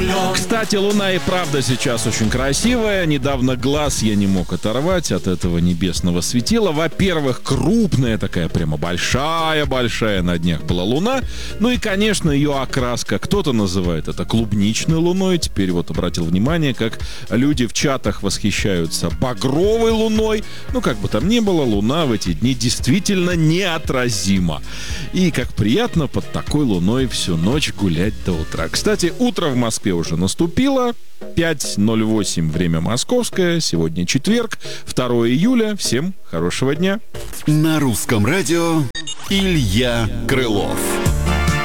Кстати, луна и правда сейчас очень красивая. Недавно глаз я не мог оторвать от этого небесного светила. Во-первых, крупная такая, прямо большая на днях была луна. Ну и, конечно, ее окраска. Кто-то называет это клубничной луной. Теперь вот обратил внимание, как люди в чатах восхищаются багровой луной. Ну, как бы там ни было, луна в эти дни действительно неотразима. И как приятно под такой луной всю ночь гулять до утра. Кстати, утро в Москве уже наступило. 5:08 время московское. Сегодня четверг, 2 июля. Всем хорошего дня. На русском радио Илья Крылов.